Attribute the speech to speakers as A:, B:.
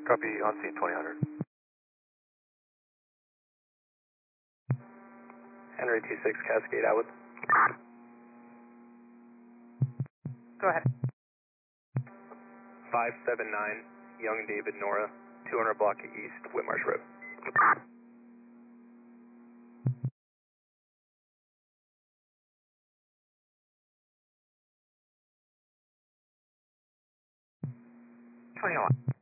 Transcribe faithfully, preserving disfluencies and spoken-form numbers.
A: Copy, on scene twenty hundred. Henry two six, Cascade Atwood.
B: Go ahead.
A: five seven nine, Young David Nora, two hundred block east, Whitmarsh Road.
B: twenty-one.